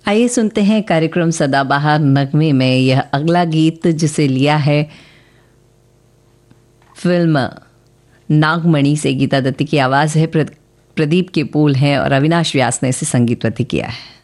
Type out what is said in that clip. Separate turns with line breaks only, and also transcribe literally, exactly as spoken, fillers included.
आइए सुनते हैं कार्यक्रम सदाबहार नगमे में यह अगला गीत, जिसे लिया है फिल्म नागमणि से। गीता दत्ती की आवाज़ है, प्रदीप के बोल हैं और अविनाश व्यास ने इसे संगीतबद्ध किया है।